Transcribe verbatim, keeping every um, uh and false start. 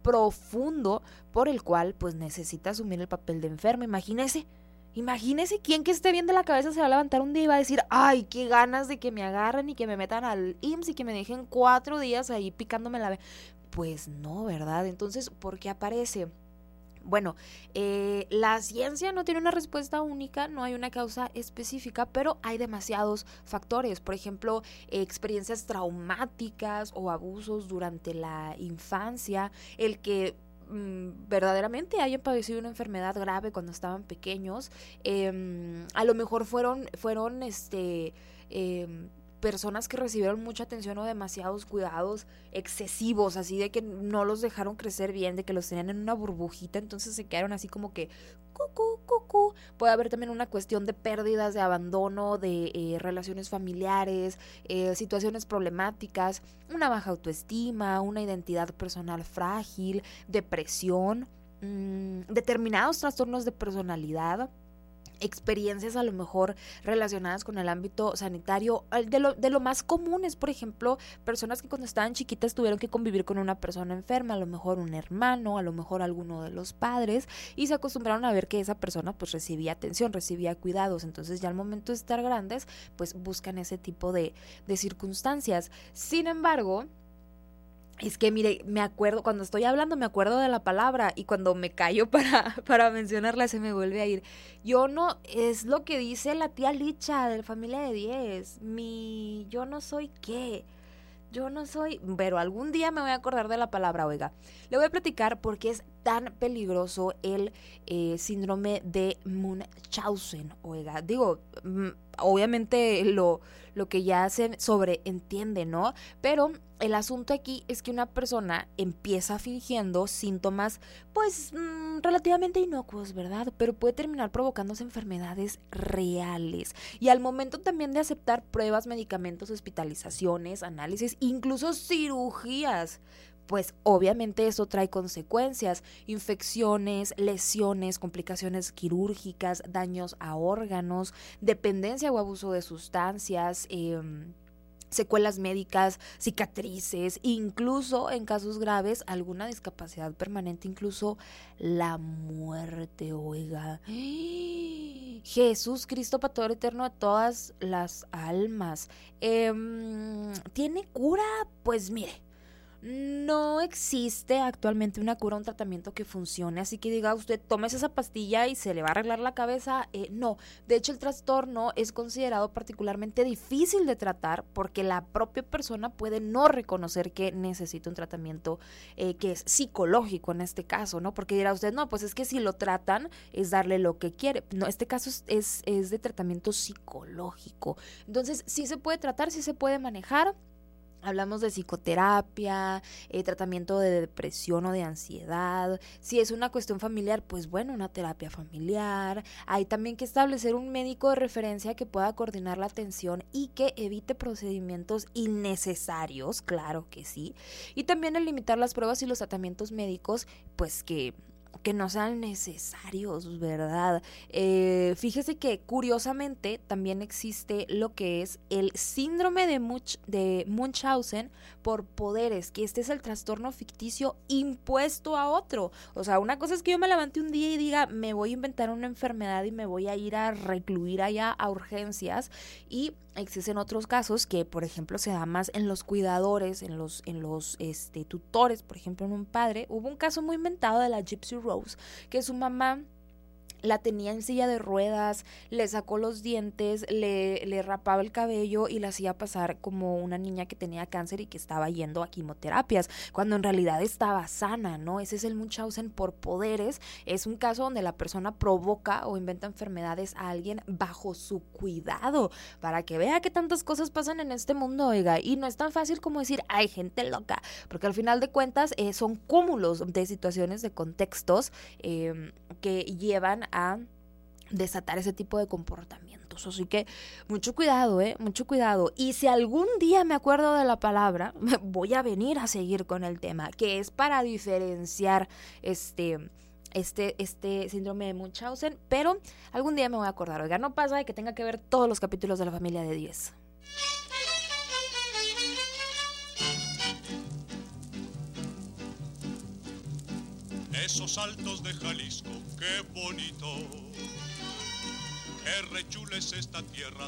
profundo por el cual pues necesita asumir el papel de enfermo. Imagínese, imagínese quién que esté bien de la cabeza se va a levantar un día y va a decir, ay, qué ganas de que me agarren y que me metan al I M S S y que me dejen cuatro días ahí picándome la... Pues no, ¿verdad? Entonces, ¿por qué aparece? Bueno, eh, la ciencia no tiene una respuesta única, no hay una causa específica, pero hay demasiados factores. Por ejemplo, eh, experiencias traumáticas o abusos durante la infancia, el que mmm, verdaderamente hayan padecido una enfermedad grave cuando estaban pequeños, eh, a lo mejor fueron, fueron este... Eh, personas que recibieron mucha atención o demasiados cuidados excesivos, así de que no los dejaron crecer bien, de que los tenían en una burbujita, entonces se quedaron así como que cucú, cucú. Puede haber también una cuestión de pérdidas, de abandono, de eh, relaciones familiares, eh, situaciones problemáticas, una baja autoestima, una identidad personal frágil, depresión, mmm, determinados trastornos de personalidad, experiencias a lo mejor relacionadas con el ámbito sanitario. De lo, de lo más común es, por ejemplo, personas que cuando estaban chiquitas tuvieron que convivir con una persona enferma, a lo mejor un hermano, a lo mejor alguno de los padres, y se acostumbraron a ver que esa persona pues recibía atención, recibía cuidados. Entonces ya al momento de estar grandes pues buscan ese tipo de, de circunstancias. Sin embargo, es que mire, me acuerdo, cuando estoy hablando me acuerdo de la palabra y cuando me callo para, para mencionarla se me vuelve a ir. Yo no, es lo que dice la tía Licha de la familia de diez, mi, yo no soy qué, yo no soy, pero algún día me voy a acordar de la palabra, oiga. Le voy a platicar por qué es tan peligroso el eh, síndrome de Munchausen, oiga. Digo, mm, obviamente lo, lo que ya se sobreentiende, ¿no? Pero el asunto aquí es que una persona empieza fingiendo síntomas, pues, mmm, relativamente inocuos, ¿verdad? Pero puede terminar provocándose enfermedades reales. Y al momento también de aceptar pruebas, medicamentos, hospitalizaciones, análisis, incluso cirugías, pues obviamente eso trae consecuencias, infecciones, lesiones, complicaciones quirúrgicas, daños a órganos, dependencia o abuso de sustancias, eh, secuelas médicas, cicatrices, incluso en casos graves alguna discapacidad permanente, incluso la muerte, oiga. Jesús Cristo, pastor eterno de todas las almas. Eh, ¿Tiene cura? Pues mire, no existe actualmente una cura, un tratamiento que funcione, así que diga usted, tómese esa pastilla y se le va a arreglar la cabeza. Eh, no, de hecho el trastorno es considerado particularmente difícil de tratar porque la propia persona puede no reconocer que necesita un tratamiento eh, que es psicológico en este caso, ¿no? Porque dirá usted, no, pues es que si lo tratan es darle lo que quiere. No, este caso es, es, es de tratamiento psicológico. Entonces, sí se puede tratar, sí se puede manejar. Hablamos de psicoterapia, eh, tratamiento de depresión o de ansiedad. Si es una cuestión familiar, pues bueno, una terapia familiar. Hay también que establecer un médico de referencia que pueda coordinar la atención y que evite procedimientos innecesarios, claro que sí. Y también el limitar las pruebas y los tratamientos médicos, pues que... que no sean necesarios, ¿verdad? Eh, fíjese que curiosamente también existe lo que es el síndrome de, Munch, de Munchausen por poderes, que este es el trastorno ficticio impuesto a otro. O sea, una cosa es que yo me levante un día y diga, me voy a inventar una enfermedad y me voy a ir a recluir allá a urgencias, y existen otros casos que, por ejemplo, se da más en los cuidadores, en los, en los este, tutores, por ejemplo, en un padre. Hubo un caso muy inventado de la Gypsy Rose, que su mamá la tenía en silla de ruedas, le sacó los dientes, le, le rapaba el cabello y la hacía pasar como una niña que tenía cáncer y que estaba yendo a quimioterapias, cuando en realidad estaba sana, ¿no? Ese es el Munchausen por poderes. Es un caso donde la persona provoca o inventa enfermedades a alguien bajo su cuidado, para que vea que tantas cosas pasan en este mundo, oiga, y no es tan fácil como decir, hay gente loca, porque al final de cuentas eh, son cúmulos de situaciones, de contextos eh, que llevan a desatar ese tipo de comportamientos. Así que mucho cuidado, eh, mucho cuidado. Y si algún día me acuerdo de la palabra, voy a venir a seguir con el tema, que es para diferenciar este... Este, este síndrome de Munchausen, pero algún día me voy a acordar. Oiga, no pasa de que tenga que ver todos los capítulos de la familia de diez. esos altos de Jalisco, qué bonito, qué rechula es esta tierra